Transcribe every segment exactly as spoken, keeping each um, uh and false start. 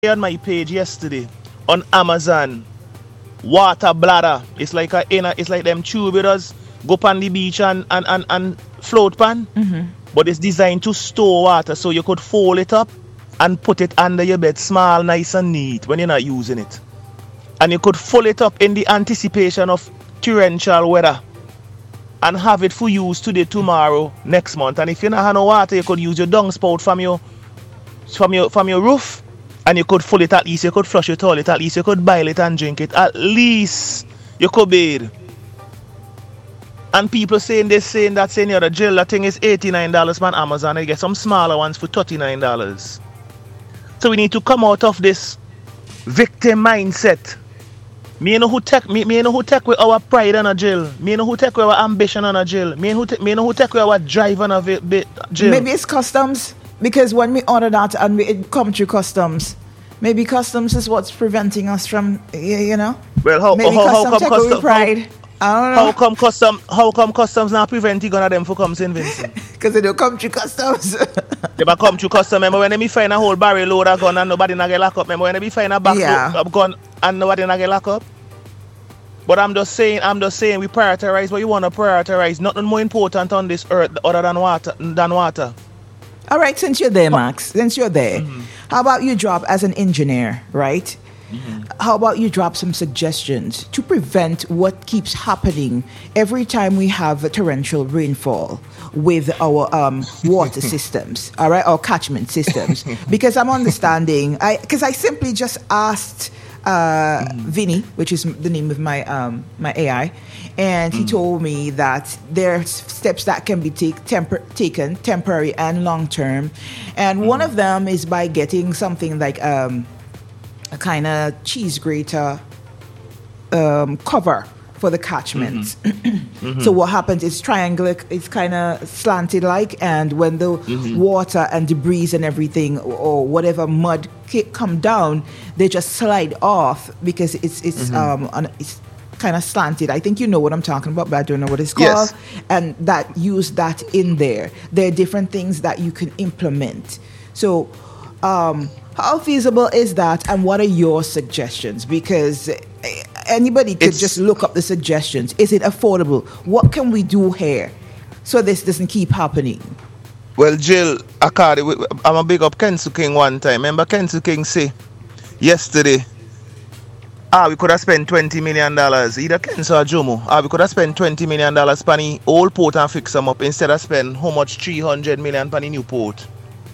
on my page yesterday on Amazon. Water bladder. It's like a inner, it's like them tube with us go pan the beach and, and, and, and float pan. Mm-hmm. But it's designed to store water so you could fold it up and put it under your bed, small, nice and neat when you're not using it. And you could fold it up in the anticipation of torrential weather and have it for use today, tomorrow, next month. And if you don't have no water, you could use your dung spout from your from your from your roof, and you could fold it. At least you could flush your toilet, at least you could boil it and drink it, at least you could bathe. And people saying this, saying that, saying the other, Jill, that thing is eighty-nine dollars on Amazon. You get some smaller ones for thirty-nine dollars. So we need to come out of this victim mindset. Me know who take me, me know who take with our pride on a Jill. Me know who take with our ambition on a Jill. Me know who take, me know who take with our drive on a bit Jill. Maybe it's customs, because when we order that and we, it come through customs, maybe customs is what's preventing us from, you know. Well, how maybe how, how customs come take away custom, pride. how, I don't know. How come custom how come customs now prevent you gonna them for come Saint Vincent? Because they don't come through customs. They might come through custom. Remember when they be find a whole barrel load of gun and nobody not get locked up? Remember when they be find a back Yeah. load of gun and nobody not get locked up? But I'm just saying, I'm just saying we prioritize what you want to prioritize. Nothing more important on this earth other than water than water. All right, since you're there, Max, since you're there, Mm-hmm. how about you drop as an engineer, right? Mm-hmm. How about you drop some suggestions to prevent what keeps happening every time we have a torrential rainfall with our um, water systems, all right, our catchment systems? Because I'm understanding, I because I simply just asked uh, Vinny, which is the name of my um, my A I, and he told me that there's steps that can be take, tempor- taken, temporary and long term, and one of them is by getting something like um, a kind of cheese grater um, cover for the catchments. Mm-hmm. Mm-hmm. So what happens is triangular, it's kind of slanted like, and when the mm-hmm. water and debris and everything or whatever mud come down, they just slide off because it's it's mm-hmm. um on, it's kind of slanted. I think you know what I'm talking about, but I don't know what it's called. Yes. And that use that in there. There are different things that you can implement. So um how feasible is that, and what are your suggestions? Because anybody could it's, just look up the suggestions. Is it affordable? What can we do here so this doesn't keep happening? Well, Jill, Akari, I'm a big up Kensu King one time. Remember Kensu King say yesterday, ah, we could have spent twenty million dollars, either Kensu or Jomo. Ah, we could have spent twenty million dollars on the old port and fix them up instead of spend how much three hundred million dollars on the new port.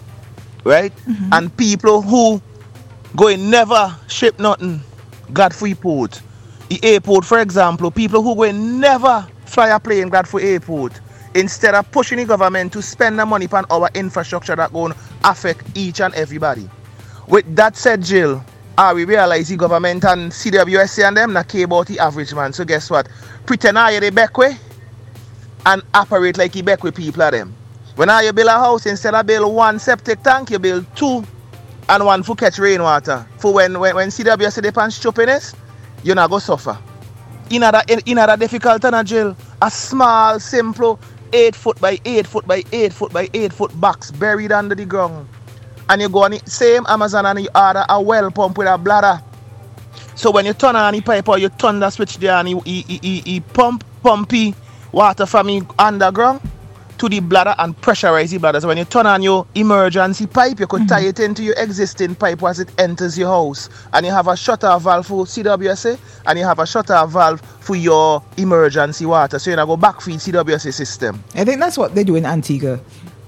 Right? Mm-hmm. And people who going never ship nothing, Godfrey Port. The airport, for example, people who going never fly a plane Godfrey Airport, instead of pushing the government to spend the money on our infrastructure that going to affect each and everybody. With that said, Jill, ah, we realize the government and C W S A and them not care about the average man. So guess what? Pretend I the back way and operate like the back way people are them. When I you build a house, instead of build one septic tank, you build two and one for catch rainwater. For when when, when C W S A depends stupidness, you're not going to suffer. In other, in, in other difficult than a Jill, a small, simple eight foot by eight foot by eight foot by eight foot box buried under the ground. And you go on the same Amazon and you order a well pump with a bladder. So when you turn on the pipe or you turn the switch there and you, you, you, you pump, pumpy water from the underground to the bladder and pressurize the bladder. So when you turn on your emergency pipe, you could mm-hmm. tie it into your existing pipe as it enters your house. And you have a shutter valve for C W S A and you have a shutter valve for your emergency water. So you go back feed C W S A system. I think that's what they do in Antigua.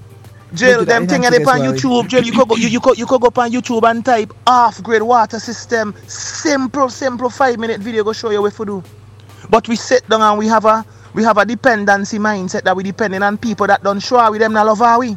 Jill, them thing are on well. YouTube. Jill, you could go you, you could you could go up on YouTube and type half grade water system. Simple, simple five minute video go show you what to do. But we sit down and we have a we have a dependency mindset that we depending on people that don't show we them not love, are we?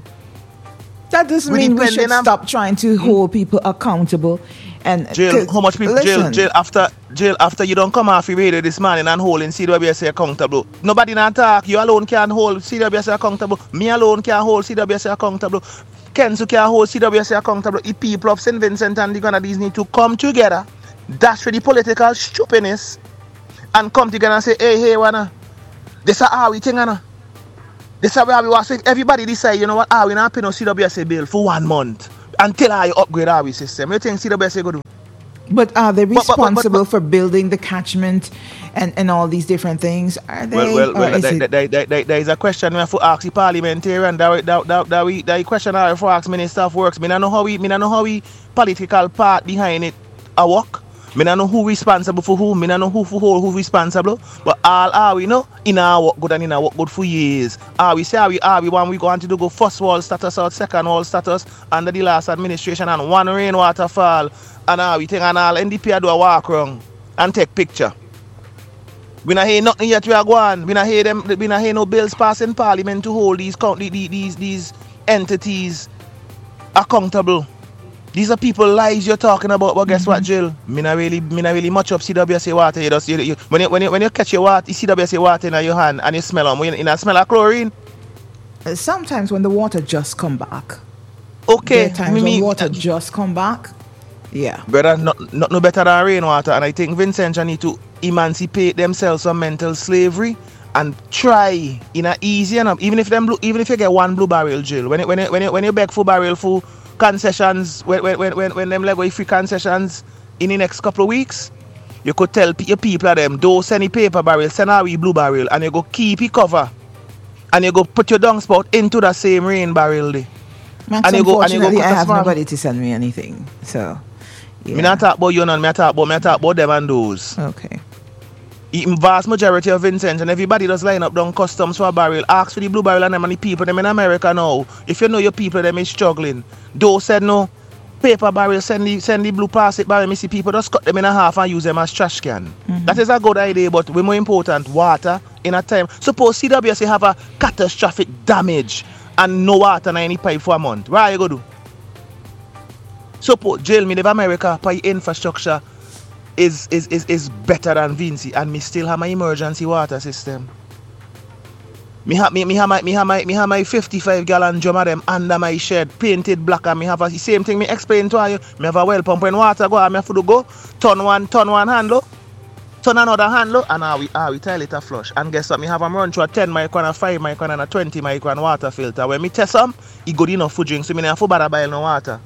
That doesn't we mean we should on... stop trying to hold people accountable. And Jill, how much people Jill, Jill after Jill after you don't come off your radio this morning and holding C W S A accountable. Nobody not talk. You alone can hold C W S A accountable. Me alone can hold C W S A accountable. Kensu can hold C W S A accountable. The people of Saint Vincent and the Grenadines need to come together, dash for the political stupidness, and come together and say, hey, hey, wanna. This is how we think, Anna. This is how we want. So if everybody decide, you know what, ah, we not pay no C W S A bill for one month. until I upgrade our system. You think C W S A go do? But are they But- but- but- but- responsible but- for building the catchment and, and all these different things? Are they? Well, well, or well is there, it- there, there, there, there is a question we have to ask the parliamentarian. That, that, that, that, we, that question I have to ask Minister of Works. Me don't know how we, me don't know how we political part behind it a work. Me don't know who responsible for who. Me don't know who for who, who responsible. But all are we know in our work good and in our work good for years. Are we say are we are we one we go on to do go first wall status or second wall status under the last administration and one rainwater fall and are we think and all N D P do a walk around and take picture. We not hear nothing yet. We are going. We not hear them. We not hear no bills passed in Parliament to hold these count these these these entities accountable. These are people lives you're talking about. But guess mm-hmm. what, Jill? Me not really, me not really much up C W S A water. You just you, you, when you when you when you catch your water, C W S A water in your hand and you smell them. You, you not smell of chlorine. Sometimes when the water just come back. Okay. There are times me, when me, water just come back. Yeah. Brother, not, not no better than rainwater. And I think Vincent need to emancipate themselves from mental slavery and try in a easy enough. Even if them blue, even if you get one blue barrel, Jill. When you, when you, when you, when you beg for barrel for concessions, when when when when them Lego free concessions in the next couple of weeks, you could tell your people of them, don't send the paper barrel, send our blue barrel, and you go keep it cover, and you go put your dung spout into the same rain barrel there. Max, and you go and you go unfortunately, cut I a have small- nobody to send me anything. So, yeah. Me not talk about you, none. Me talk about me talk about them and those. Okay. The vast majority of Vincent and everybody does line up down customs for a barrel. Ask for the blue barrel and them and the people them in America now. If you know your people them is struggling. Those said no paper barrel, send the send the blue plastic barrel. Me see people just cut them in a half and use them as trash can. Mm-hmm. That is a good idea, but we more important, water in a time. Suppose C W S A have a catastrophic damage and no water in any pipe for a month. What are you gonna do? Suppose jail me live America by infrastructure is is is is better than Vinci and me still have my emergency water system. Me have me, me have my me have my me have my fifty-five gallon drum of them under my shed painted black and me have a the same thing me explain to you. Me have a well pump when water go and me have to go turn one turn one handle, turn another handle and now we ah we tell it a flush. And guess what? Me have a run through a ten micron, a five micron and a twenty micron water filter. When me test them, it good enough for drink, so me not have to bother buy no water.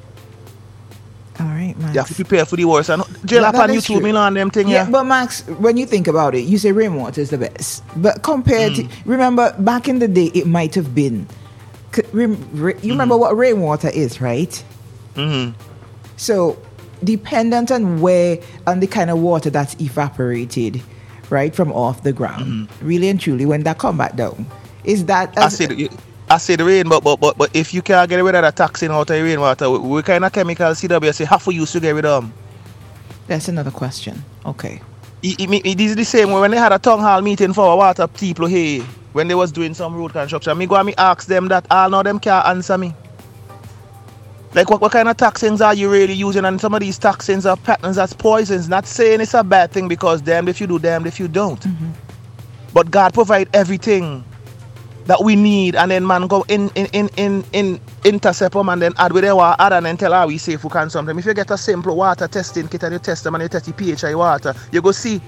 All right, Max. You have to prepare for the worst. And jail Yeah, up that on is YouTube, true. me learn them thing Yeah, yeah. but Max, when you think about it, you say rainwater is the best. But compared Mm. to, remember, back in the day, it might have been. c- rem- re- You remember what rainwater is, right? Mm-hmm. So, dependent on where, on the kind of water that's evaporated, right, from off the ground, Mm-hmm. really and truly, when that come back down, is that. I as- said you- I said rain, but, but but but if you can't get rid of the toxin out of the rainwater, what what kind of chemicals C W S A have to use to get rid of them? That's another question. Okay. It, it, it is the same way when they had a town hall meeting for our water people here, when they was doing some road construction. Me go and me ask them that, all now them can't answer me. Like what, what kind of toxins are you really using? And some of these toxins are patterns as poisons. Not saying it's a bad thing because damned if you do, damned if you don't. Mm-hmm. But God provide everything that we need, and then man go in in in in, in intercept them and then add with their water add and then tell how we safe we can something. If you get a simple water testing kit and you test them and you test the pH of your water, you go see.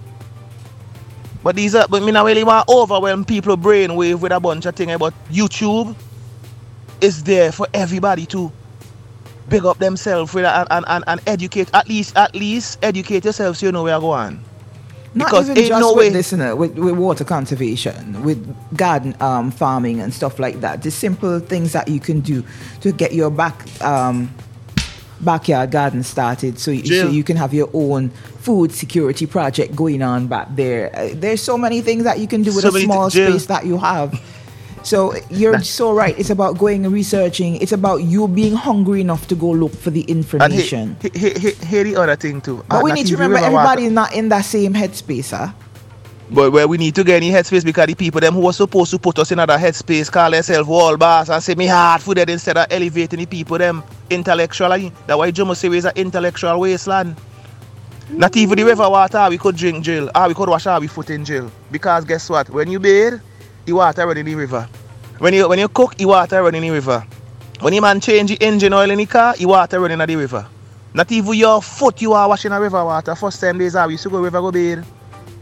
But these are but me not really want to overwhelm people brainwave with a bunch of things, but YouTube is there for everybody to big up themselves with and, and, and, and educate at least at least educate yourself so you know where you're going. Not Because even ain't just no with way- this, you know, with, with water conservation, with garden um, farming and stuff like that. The simple things that you can do to get your back um, backyard garden started, so, you- so Jill. you can have your own food security project going on back there. Uh, there's so many things that you can do with So a many small thi- Jill. space that you have. So you're so right. It's about going and researching. It's about you being hungry enough to go look for the And here, information. here, here, here, here the other thing too. But Uh, we not need to even remember river water. everybody is not in that same headspace, huh? But where we need to get in headspace because the people them who are supposed to put us in another headspace call themselves wall boss and say me hard for that instead of elevating the people them intellectually. That's why Jomo say is an intellectual wasteland. Mm. Not even the river water we could drink jail, or we could wash our foot in jail. Because guess what? When you bathe, the water run in the river. When you when you cook, the water run in the river. When you man change the engine oil in the car, the water run in the river. Not even your foot you are washing a river water. First time days how we used to go river go bathe.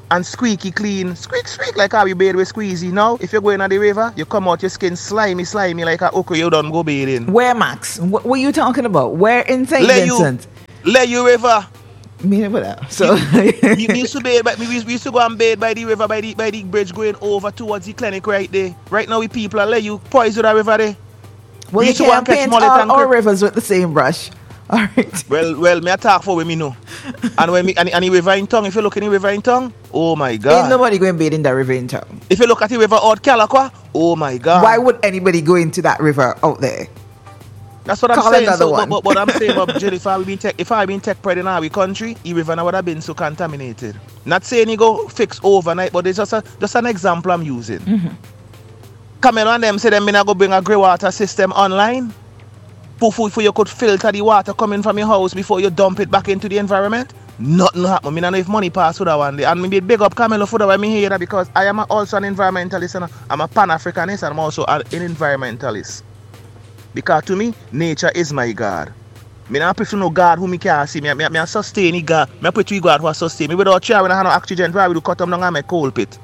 and squeaky clean. Squeak, squeak, like how you bathe with squeezy. Now, if you're going to the river, you come out your skin slimy, slimy, like a hook you don't go bathing. Where, Max? What were you talking about? Where in Saint Vincent? Leyu River. Me never that. So we, we used to bathe, but we, we used to go and bathe by the river, by the by the bridge going over towards the clinic right there. Right now, we people are Leyu, poison the river there. Well, we you used to can't go and paint catch all our rivers with the same brush. All right. Well, well, me I talk for when me know. And when me and, and the river in tongue, if you look in the river in tongue, oh my God. Ain't nobody going bathe in that river in town. If you look at the river out Calaqua, oh my God. Why would anybody go into that river out there? That's what I'm Call saying. another So, one. but, but, but I'm saying, but Jill, if I been tech, if I been tech pride in our country, the river would have been so contaminated. Not saying you go fix overnight, but it's just a, just an example I'm using. Mm-hmm. Camelo and them say them me not go bring a grey water system online. Before you could filter the water coming from your house before you dump it back into the environment. Nothing happen. I don't know if money pass through that one day. And maybe big up Camelo for that when me hear that, because I am also an environmentalist and I'm a Pan-Africanist and I'm also an environmentalist. Because to me, nature is my God. I don't prefer no God who me can't see. I, I, I sustain the God. I pray to the God who sustain me. Without chair, when I have no oxygen, probably do cut them down and make coal pit.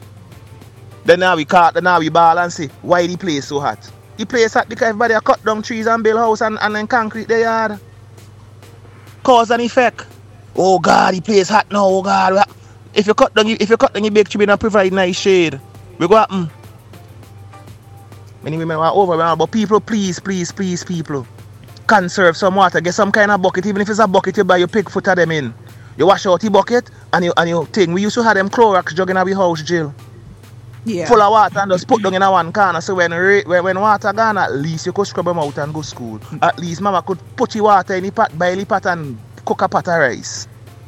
Then now we caught, then now we ball and say, why the place so hot? The place hot because everybody are cut down trees and build house and, and then concrete their yard. Cause and effect. Oh God, the place hot now, oh God. If you cut down, if you cut down your big tree and provide nice shade, we go happen. Many women are overwhelmed, but people, please, please, please, people, conserve some water. Get some kind of bucket. Even if it's a bucket, you buy your pig foot of them in. You wash out the bucket and you and you thing. We used to have them Clorox jug in our house, Jill. Yeah. Full of water and just put them in a one corner. So when when, when water gone, at least you could scrub them out and go school. At least mama could put the water in the pot, boil the pot and cook a pot of rice.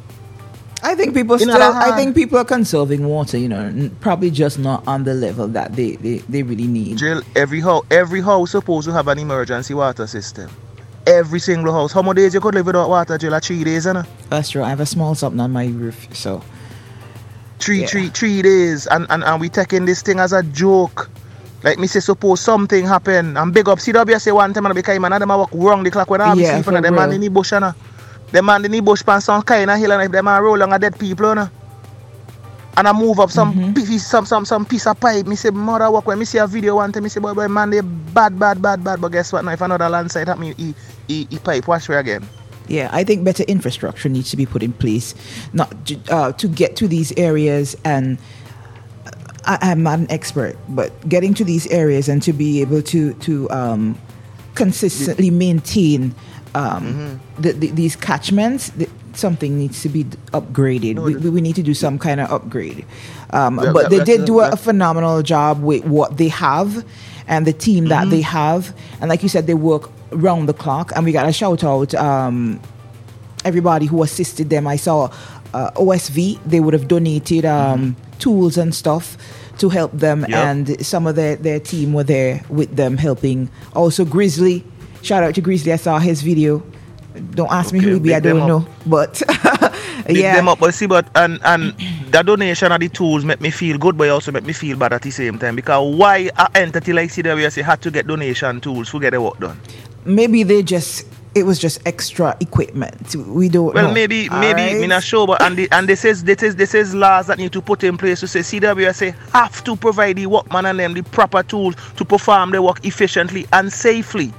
I think people In still. other hand- I think people are conserving water. You know, n- probably just not on the level that they, they, they really need. Jill, every house, every house supposed to have an emergency water system. Every single house. How many days you could live without water, Jill? Like three days, innit? That's true. I have a small something on my roof, so Three, Yeah. three, three days, and, and, and we taking this thing as a joke. Like me say, suppose something happen. And big up C W S one time and because man, them a walk wrong the clock when I be Yeah, sleeping for and them man real. in the bush, and them man in the bush pan some kind of hill and if them man roll on a dead people, and and I move up some Mhm. piece, some some some piece of pipe. Me say, mother walk when me see a video one time, me say, boy, boy, man, they bad, bad, bad, bad. But guess what? Now if another landslide happen, he, he, he pipe wash way again. yeah, I think better infrastructure needs to be put in place, not ju- uh, to get to these areas. And I, I'm not an expert, but getting to these areas and to be able to to um, consistently maintain um, the, the, these catchments, the, something needs to be d- upgraded. No, we, the- we need to do some kind of upgrade. Um, Yeah, but that- they that's did a- do a, a that's- phenomenal job with what they have and the team that they have. And like you said, they work round the clock. And we got to shout out um, everybody who assisted them. I saw uh, O S V, they would have donated um, tools and stuff to help them. Yep. And some of their, their team were there with them helping. Also, Grizzly. Shout out to Grizzly. I saw his video. Don't ask me Okay, who he be, I big them don't up. know. But Big yeah. them up, but see, but and and the donation of the tools make me feel good, but also make me feel bad at the same time. Because why an entity like C W S had to get donation tools to get the work done? Maybe they just, it was just extra equipment. We don't Well, know. maybe All maybe right? me not sure, but and the, and this is this is this is laws that need to put in place to say C W S have to provide the workman and them the proper tools to perform their work efficiently and safely.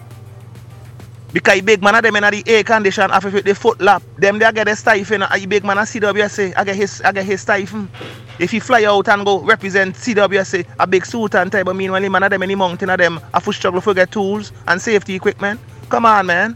Because big man of them in the air condition after the foot lap, them they get a stifle. A big man of C W S I get his I get his stifle. If he fly out and go represent C W S a big suit and type, but meanwhile the man of them in the mountain of them have to struggle to get tools and safety equipment. Come on, man.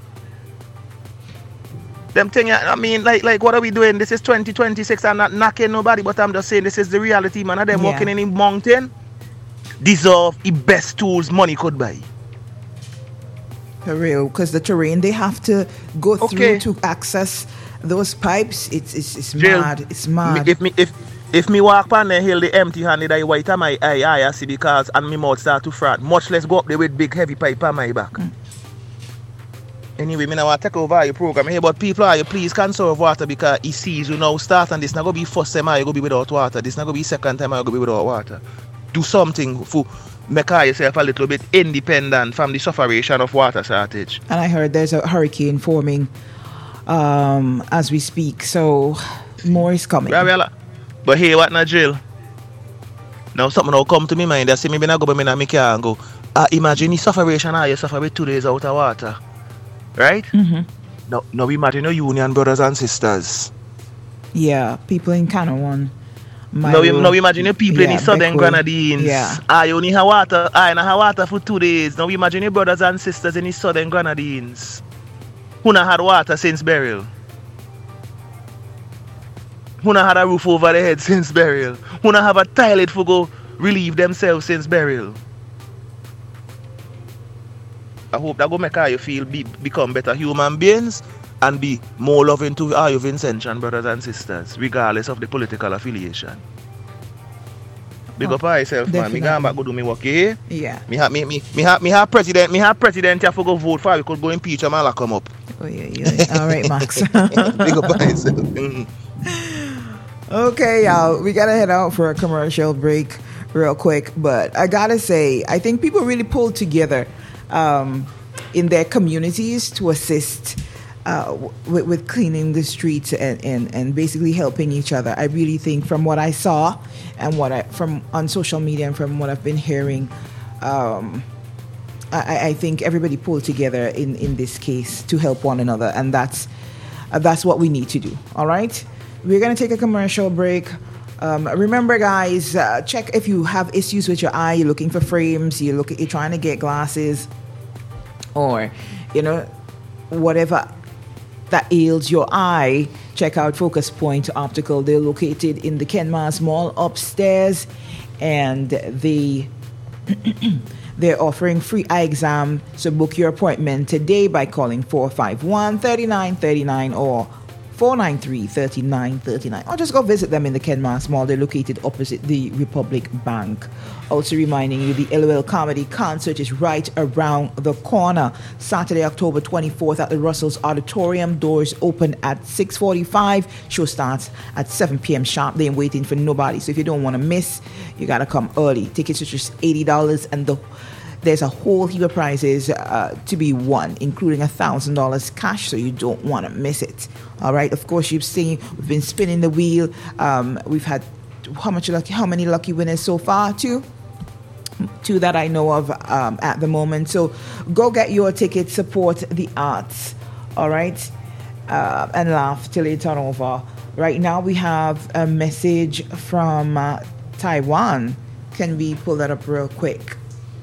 Them thing, I mean, like, like what are we doing? This is twenty twenty-six. I'm not knocking nobody, but I'm just saying this is the reality, man. Of them Yeah. walking in the mountain deserve the best tools money could buy. For real, because the terrain they have to go Okay. through to access those pipes, it's it's, it's Jill, mad. It's Me- mad. If me if if me walk on the hill, the empty handed, I white on my eye, eye I see because and me mouth start to frat. Much less go up there with big heavy pipe on my back. Mm. Anyway, me now want to take over your program here, but people are you please conserve water because he sees you now start and this not gonna be first time I go be without water. This not gonna be second time I go be without water. Do something for make yourself a little bit independent from the sufferation of water shortage. And I heard there's a hurricane forming um, as we speak, so more is coming. Well, well, But hey, what na drill? Now something will come to me mind. I see me I go by me na me car and go. Uh, imagine the sufferation how you suffer with two days out of water. Right? Mm-hmm. Now, now imagine your union brothers and sisters. Yeah, people in Canawan. Now, now imagine your people yeah, in the southern Grenadines. Yeah. I only have water. I only have water for two days. Now imagine your brothers and sisters in the southern Grenadines who not had water since burial. Who not had a roof over their head since burial. Who not have a toilet for go relieve themselves since burial. I hope that go make all you feel be, become better human beings and be more loving to all your Vincentian brothers and sisters, regardless of the political affiliation. Big oh, up myself, man. Me go back go do me work here. Yeah. Me have me me me have me have president. Me have president here for go vote for. We could go impeach him and lock him up. Oh yeah, yeah. All right, Max. Big up myself. Okay, y'all. We gotta head out for a commercial break real quick, but I gotta say, I think people really pulled together um, in their communities to assist. Uh, with, with cleaning the streets and, and, and basically helping each other. I really think from what I saw and what I from on social media and from what I've been hearing, um, I, I think everybody pulled together in, in this case to help one another, and that's uh, that's what we need to do. All right, we're gonna take a commercial break. Um, remember, guys, uh, check if you have issues with your eye. You're looking for frames. You look. You're trying to get glasses, or you know, whatever that ails your eye, check out Focus Point Optical. They're located in the Kenmars Mall upstairs, and they they're offering free eye exam. So book your appointment today by calling four five one, three nine three nine or four nine three, three nine three nine, or just go visit them in the Kenmars Mall. They're located opposite the Republic Bank. Also reminding you, the L O L Comedy Concert is right around the corner. Saturday, October twenty-fourth at the Russell's Auditorium. Doors open at six forty-five. Show starts at seven p.m. sharp. They ain't waiting for nobody. So if you don't want to miss, you got to come early. Tickets are just eighty dollars, and the there's a whole heap of prizes uh, to be won, including one thousand dollars cash, so you don't want to miss it. All right. Of course, you've seen, we've been spinning the wheel. Um, we've had how much lucky, how many lucky winners so far? Two? Two that I know of um, at the moment. So go get your ticket, support the arts. All right. Uh, and laugh till it's all over. Right now, we have a message from uh, Taiwan. Can we pull that up real quick?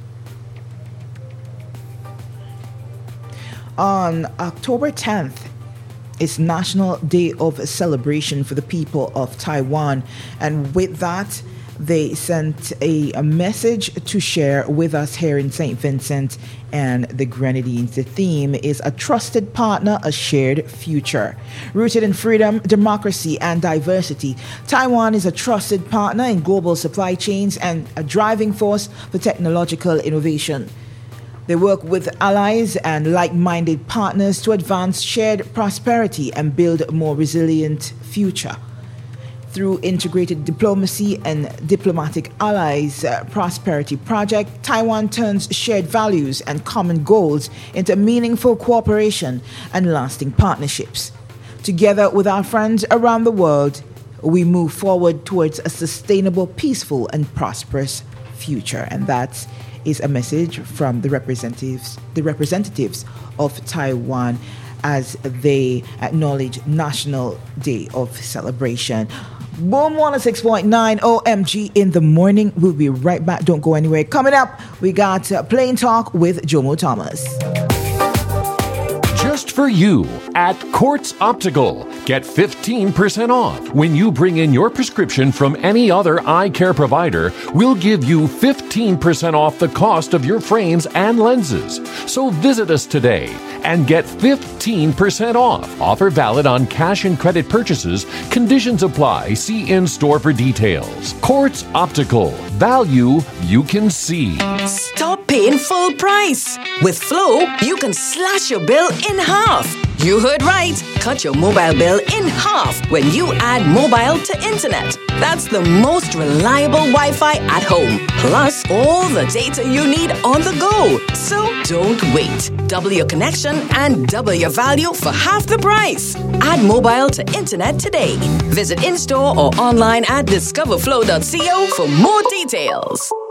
On October tenth, it's National Day of Celebration for the people of Taiwan. And with that, they sent a, a message to share with us here in Saint Vincent and the Grenadines. The theme is a trusted partner, a shared future. Rooted in freedom, democracy, and diversity, Taiwan is a trusted partner in global supply chains and a driving force for technological innovation. They work with allies and like-minded partners to advance shared prosperity and build a more resilient future. Through integrated diplomacy and diplomatic allies uh, prosperity project, Taiwan turns shared values and common goals into meaningful cooperation and lasting partnerships. Together with our friends around the world, we move forward towards a sustainable, peaceful, and prosperous future. And that's is a message from the representatives the representatives of Taiwan as they acknowledge National Day of Celebration. Boom one oh six point nine O M G in the morning. We'll be right back. Don't go anywhere. Coming up, we got uh, Plain Talk with Jomo Thomas. Just for you at Quartz Optical. Get fifteen percent off. When you bring in your prescription from any other eye care provider, we'll give you fifteen percent off the cost of your frames and lenses. So visit us today and get fifteen percent off. Offer valid on cash and credit purchases. Conditions apply. See in-store for details. Quartz Optical. Value you can see. Stop paying full price. With Flow, you can slash your bill in half. You heard right. Cut your mobile bill in half when you add mobile to internet. That's the most reliable Wi-Fi at home. Plus, all the data you need on the go. So don't wait. Double your connection and double your value for half the price. Add mobile to internet today. Visit in-store or online at discover flow dot co for more details.